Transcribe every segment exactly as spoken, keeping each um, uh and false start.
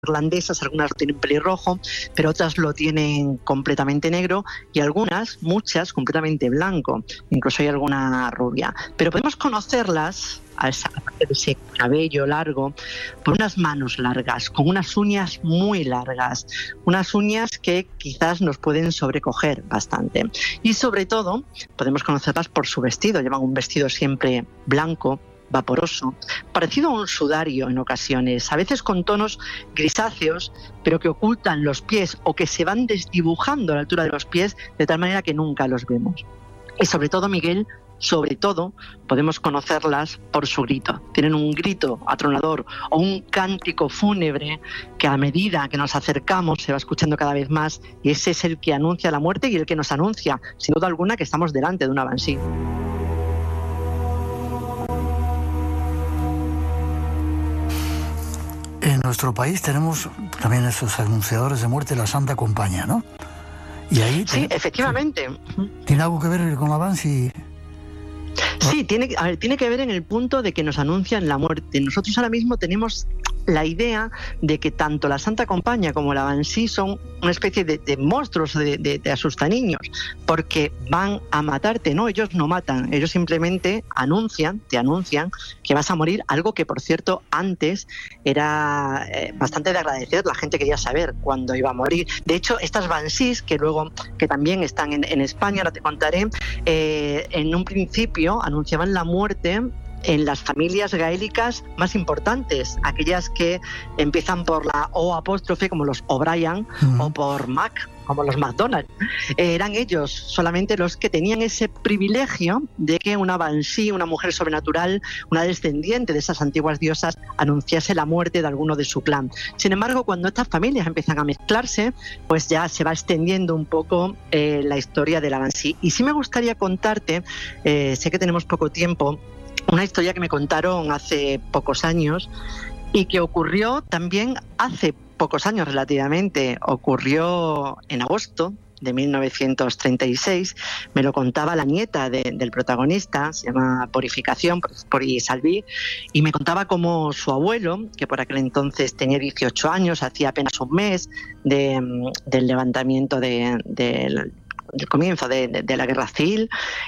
irlandesas, algunas lo tienen pelirrojo, pero otras lo tienen completamente negro y algunas, muchas, completamente blanco. Incluso hay alguna rubia. Pero podemos conocerlas, a esa parte de ese cabello largo, por unas manos largas, con unas uñas muy largas, unas uñas que quizás nos pueden sobrecoger bastante. Y sobre todo, podemos conocerlas por su vestido. Llevan un vestido siempre blanco, vaporoso, parecido a un sudario en ocasiones, a veces con tonos grisáceos, pero que ocultan los pies o que se van desdibujando a la altura de los pies de tal manera que nunca los vemos. Y sobre todo, Miguel, sobre todo, podemos conocerlas por su grito. Tienen un grito atronador o un cántico fúnebre que a medida que nos acercamos se va escuchando cada vez más, y ese es el que anuncia la muerte y el que nos anuncia, sin duda alguna, que estamos delante de una Banshee. En nuestro país tenemos también esos anunciadores de muerte, la Santa Compañía, ¿no? Y ahí sí, te, efectivamente. ¿Tiene algo que ver con la Banshee? Sí, tiene, a ver, tiene que ver en el punto de que nos anuncian la muerte. Nosotros ahora mismo tenemos la idea de que tanto la Santa Compañía como la Banshee son una especie de, de monstruos de, de, de asustaniños, porque van a matarte. No, ellos no matan, ellos simplemente anuncian, te anuncian que vas a morir, algo que, por cierto, antes era eh, bastante de agradecer. La gente quería saber cuándo iba a morir. De hecho, estas Banshees, que luego que también están en, en España, ahora te contaré, eh, en un principio anunciaban la muerte en las familias gaélicas más importantes, aquellas que empiezan por la O apóstrofe, como los O'Brien, uh-huh. o por Mac, como los McDonald. Eh, eran ellos solamente los que tenían ese privilegio de que una Banshee, una mujer sobrenatural, una descendiente de esas antiguas diosas, anunciase la muerte de alguno de su clan. Sin embargo, cuando estas familias empiezan a mezclarse, pues ya se va extendiendo un poco eh, la historia de la Banshee. Y sí me gustaría contarte, eh, sé que tenemos poco tiempo, una historia que me contaron hace pocos años y que ocurrió también hace pocos años relativamente. Ocurrió en agosto de mil novecientos treinta y seis. Me lo contaba la nieta de, del protagonista, se llama Purificación, Pori Salví, y me contaba cómo su abuelo, que por aquel entonces tenía dieciocho años, hacía apenas un mes de, del levantamiento de, de, del comienzo de, de, de la guerra civil,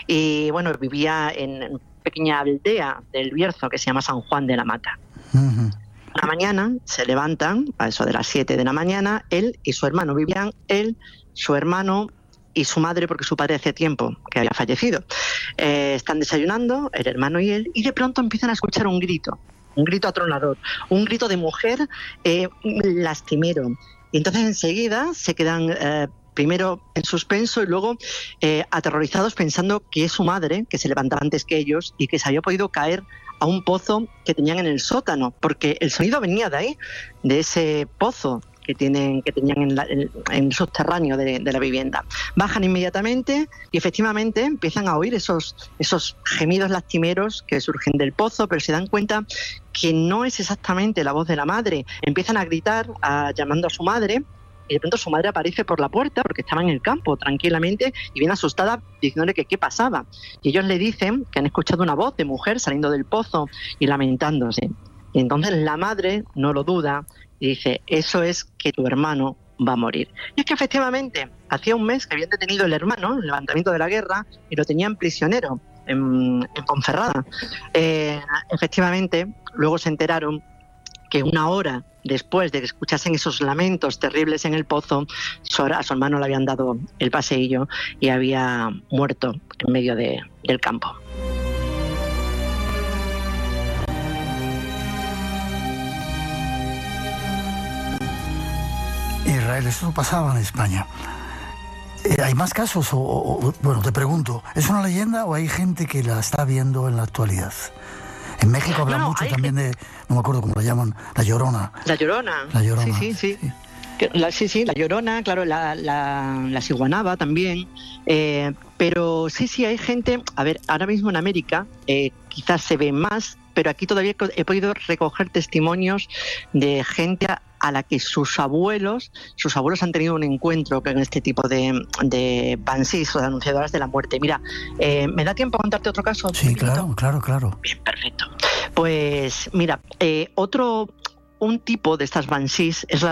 y bueno, vivía en pequeña aldea del Bierzo que se llama San Juan de la Mata. Uh-huh. Una mañana se levantan, a eso de las siete de la mañana, él y su hermano. Vivían él, su hermano y su madre, porque su padre hacía tiempo que había fallecido. Eh, están desayunando, el hermano y él, y de pronto empiezan a escuchar un grito, un grito atronador, un grito de mujer eh, lastimero. Y entonces enseguida se quedan Eh, primero en suspenso y luego eh, aterrorizados, pensando que es su madre, que se levantaba antes que ellos y que se había podido caer a un pozo que tenían en el sótano, porque el sonido venía de ahí, de ese pozo que tienen que tenían en, la, en, en el subterráneo de, de la vivienda. Bajan inmediatamente y efectivamente empiezan a oír esos, esos gemidos lastimeros que surgen del pozo, pero se dan cuenta que no es exactamente la voz de la madre. Empiezan a gritar, a, llamando a su madre, y de pronto su madre aparece por la puerta, porque estaba en el campo tranquilamente y bien asustada, diciéndole que qué pasaba. Y ellos le dicen que han escuchado una voz de mujer saliendo del pozo y lamentándose. Y entonces la madre no lo duda y dice: eso es que tu hermano va a morir. Y es que efectivamente hacía un mes que habían detenido el hermano, el levantamiento de la guerra, y lo tenían prisionero en, en Ponferrada. Eh, efectivamente, luego se enteraron que una hora después de que escuchasen esos lamentos terribles en el pozo, a su hermano le habían dado el paseillo y había muerto en medio de, del campo. Israel, esto no pasaba en España. Eh, ¿Hay más casos? O, o, bueno, te pregunto, ¿es una leyenda o hay gente que la está viendo en la actualidad? En México hablan no, mucho también gente... de, no me acuerdo cómo la llaman, la Llorona. La Llorona. La Llorona. Sí, sí, sí. sí. La, sí, sí, la Llorona, claro, la, la, la Siguanaba también. Eh, pero sí, sí, hay gente. A ver, ahora mismo en América eh, quizás se ve más, pero aquí todavía he podido recoger testimonios de gente a, a la que sus abuelos, sus abuelos han tenido un encuentro con este tipo de, de Banshees o de anunciadoras de la muerte. Mira, eh, ¿me da tiempo a contarte otro caso? Sí, claro, claro, claro. Bien, perfecto. Pues mira, eh, otro... un tipo de estas banshees es